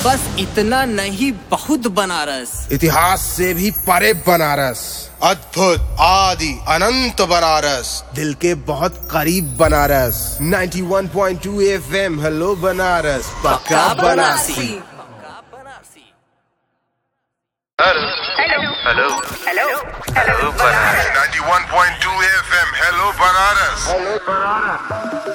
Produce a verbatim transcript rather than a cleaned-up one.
बस इतना नहीं, बहुत बनारस। इतिहास से भी परे बनारस, अद्भुत आदि अनंत बनारस, दिल के बहुत करीब बनारस। इक्यानवे पॉइंट दो एफएम, हेलो बनारस, पक्का Banarasi. Hello hello hello hello Banaras. इक्यानवे पॉइंट दो एफएम, हेलो बनारस।